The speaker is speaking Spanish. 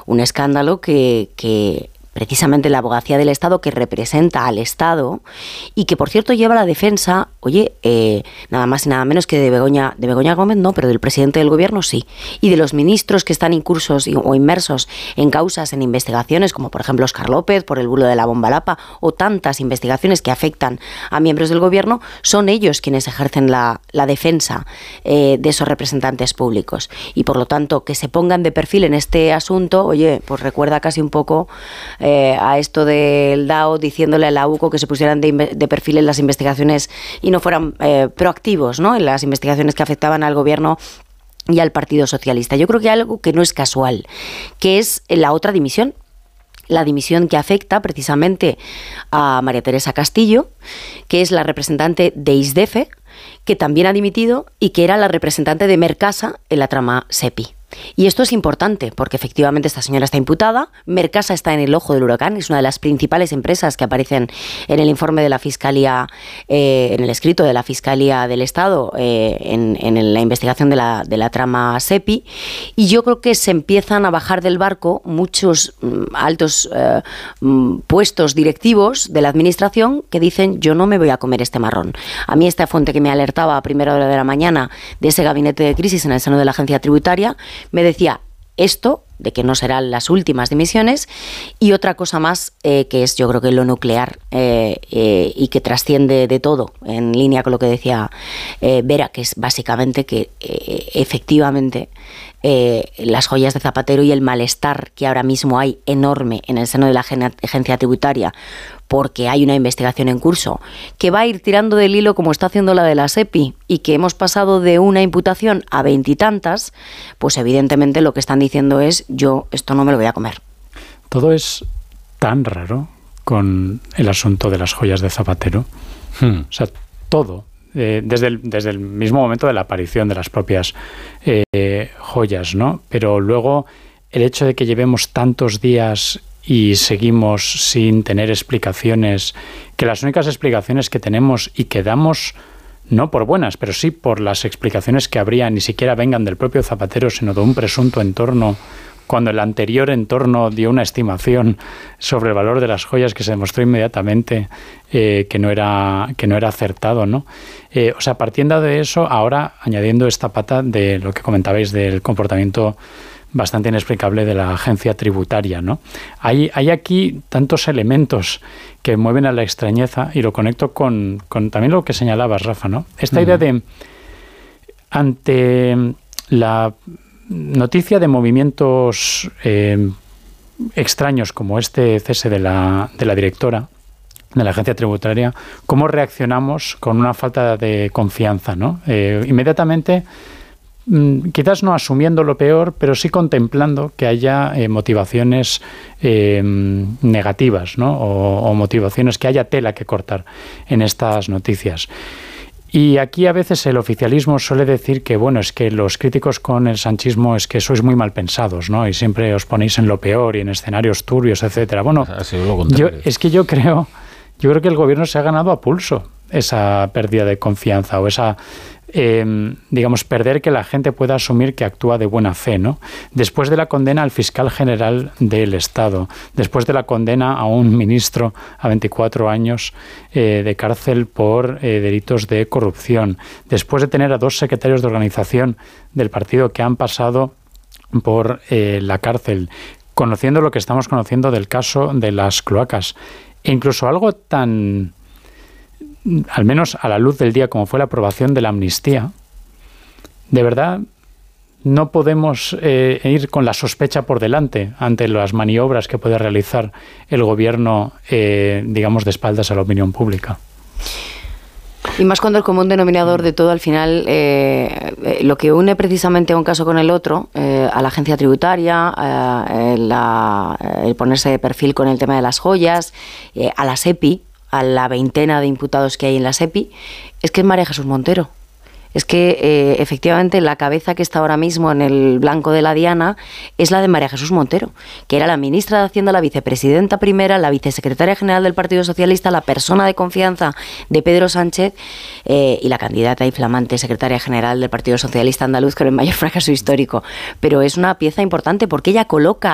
un escándalo que precisamente la Abogacía del Estado, que representa al Estado y que, por cierto, lleva la defensa, nada más y nada menos que de Begoña Gómez, no, pero del presidente del Gobierno sí, y de los ministros que están incursos o inmersos en causas, en investigaciones, como por ejemplo Óscar López por el bulo de la bomba Lapa, o tantas investigaciones que afectan a miembros del Gobierno, son ellos quienes ejercen la defensa de esos representantes públicos. Y por lo tanto, que se pongan de perfil en este asunto, pues recuerda casi un poco a esto del DAO diciéndole a la UCO que se pusieran de perfil en las investigaciones y no fueran proactivos, ¿no?, en las investigaciones que afectaban al Gobierno y al Partido Socialista. Yo creo que hay algo que no es casual, que es la otra dimisión. La dimisión que afecta precisamente a María Teresa Castillo, que es la representante de ISDEFE, que también ha dimitido y que era la representante de Mercasa en la trama SEPI. Y esto es importante porque efectivamente esta señora está imputada, Mercasa está en el ojo del huracán, es una de las principales empresas que aparecen en el informe de la Fiscalía, en el escrito de la Fiscalía del Estado, en la investigación de la trama SEPI, y yo creo que se empiezan a bajar del barco muchos altos puestos directivos de la Administración que dicen: yo no me voy a comer este marrón. A mí esta fuente que me alertaba a primera hora de la mañana de ese gabinete de crisis en el seno de la Agencia Tributaria me decía esto, de que no serán las últimas dimisiones, y otra cosa más que es, yo creo que lo nuclear y que trasciende de todo, en línea con lo que decía Vera, que es básicamente que efectivamente las joyas de Zapatero y el malestar que ahora mismo hay enorme en el seno de la agencia tributaria, porque hay una investigación en curso que va a ir tirando del hilo como está haciendo la de la SEPI, y que hemos pasado de una imputación a 20 y tantas, pues evidentemente lo que están diciendo es: yo esto no me lo voy a comer. Todo es tan raro con el asunto de las joyas de Zapatero. O sea, todo. Desde el mismo momento de la aparición de las propias joyas, ¿no? Pero luego el hecho de que llevemos tantos días y seguimos sin tener explicaciones, que las únicas explicaciones que tenemos y que damos, no por buenas, pero sí por las explicaciones que habría, ni siquiera vengan del propio Zapatero, sino de un presunto entorno, cuando el anterior entorno dio una estimación sobre el valor de las joyas que se demostró inmediatamente que no era acertado, ¿no? O sea, partiendo de eso, ahora añadiendo esta pata de lo que comentabais del comportamiento bastante inexplicable de la agencia tributaria, ¿no? Hay aquí tantos elementos que mueven a la extrañeza, y lo conecto con también lo que señalabas, Rafa, ¿no? Esta idea de, ante la noticia de movimientos extraños como este cese de la directora de la agencia tributaria, ¿cómo reaccionamos con una falta de confianza, ¿no? Inmediatamente, quizás no asumiendo lo peor, pero sí contemplando que haya motivaciones negativas, ¿no? O motivaciones, que haya tela que cortar en estas noticias. Y aquí a veces el oficialismo suele decir que, bueno, es que los críticos con el sanchismo es que sois muy mal pensados, ¿no? Y siempre os ponéis en lo peor y en escenarios turbios, etcétera. Bueno, yo creo que el gobierno se ha ganado a pulso esa pérdida de confianza, o esa perder que la gente pueda asumir que actúa de buena fe, ¿no? Después de la condena al fiscal general del Estado, después de la condena a un ministro a 24 años de cárcel por delitos de corrupción, después de tener a 2 secretarios de organización del partido que han pasado por la cárcel, conociendo lo que estamos conociendo del caso de las cloacas, e incluso algo tan, al menos a la luz del día, como fue la aprobación de la amnistía, de verdad no podemos ir con la sospecha por delante ante las maniobras que puede realizar el gobierno, de espaldas a la opinión pública. Y más cuando el común denominador de todo, al final, lo que une precisamente un caso con el otro, a la agencia tributaria, el ponerse de perfil con el tema de las joyas, a la SEPI, a la veintena de imputados que hay en la SEPI, es que es María Jesús Montero. Es que efectivamente la cabeza que está ahora mismo en el blanco de la diana es la de María Jesús Montero, que era la ministra de Hacienda, la vicepresidenta primera, la vicesecretaria general del Partido Socialista, la persona de confianza de Pedro Sánchez y la candidata y flamante secretaria general del Partido Socialista andaluz con el mayor fracaso histórico. Pero es una pieza importante porque ella coloca